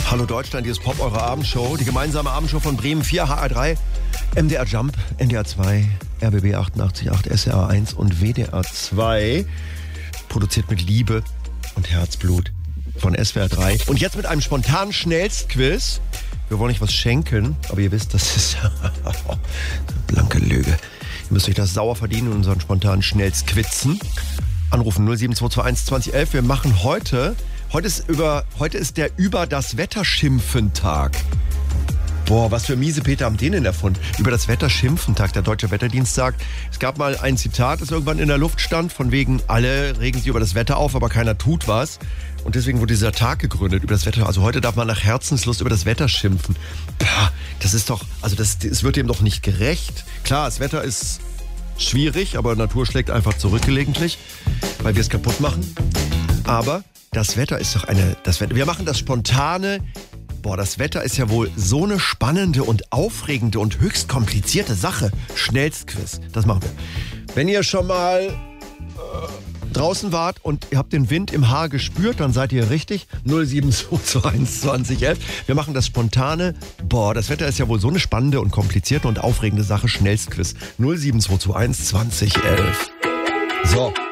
Hallo Deutschland, hier ist Pop, eure Abendshow. Die gemeinsame Abendshow von Bremen 4, HR3, MDR Jump, NDR 2, RBB 88.8, SR 1 und WDR 2. Produziert mit Liebe und Herzblut von SWR 3. Und jetzt mit einem spontanen Schnellstquiz. Wir wollen euch was schenken, aber ihr wisst, das ist eine blanke Lüge. Ihr müsst euch das sauer verdienen und unseren spontanen Schnellstquizen. Anrufen 07221 2011. Wir machen heute ist der Über das Wetter schimpfen Tag. Boah, was für miese Peter haben den denn erfunden? Über das Wetter schimpfen Tag. Der Deutsche Wetterdienst sagt, es gab mal ein Zitat, das irgendwann in der Luft stand, von wegen, alle regen sich über das Wetter auf, aber keiner tut was. Und deswegen wurde dieser Tag gegründet, über das Wetter. Also heute darf man nach Herzenslust über das Wetter schimpfen. Das ist doch, also es wird dem doch nicht gerecht. Klar, das Wetter ist schwierig, aber Natur schlägt einfach zurück gelegentlich, weil wir es kaputt machen. Aber das Wetter ist doch wir machen das spontane. Das Wetter ist ja wohl so eine spannende und aufregende und höchst komplizierte Sache. Schnellstquiz, das machen wir. Wenn ihr schon mal draußen wart und ihr habt den Wind im Haar gespürt, dann seid ihr richtig. 07221 2011. Wir machen das spontane. Das Wetter ist ja wohl so eine spannende und komplizierte und aufregende Sache. Schnellstquiz 07221 2011. So.